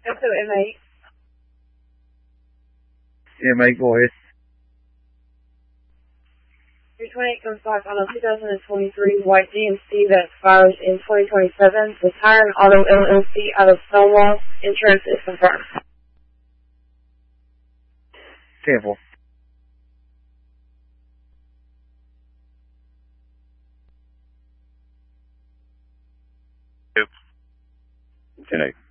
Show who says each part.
Speaker 1: So M8.
Speaker 2: M8, go ahead.
Speaker 1: 328 comes back on a 2023 white GMC that expires in 2027 with Tire and Auto LLC out of Stonewall. Insurance is confirmed.
Speaker 2: 10-4.
Speaker 3: Yep.
Speaker 2: 10-8.